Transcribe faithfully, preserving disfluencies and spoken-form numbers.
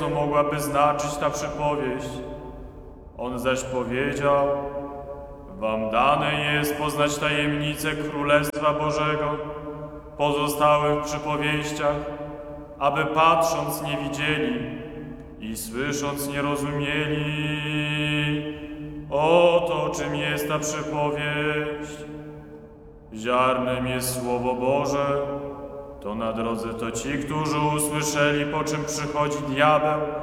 co mogłaby znaczyć ta przypowieść. On zaś powiedział: wam dane jest poznać tajemnicę Królestwa Bożego, pozostałych przypowieściach, aby patrząc nie widzieli i słysząc nie rozumieli. Oto czym jest ta przypowieść. Ziarnem jest Słowo Boże, to na drodze to ci, którzy usłyszeli, po czym przychodzi diabeł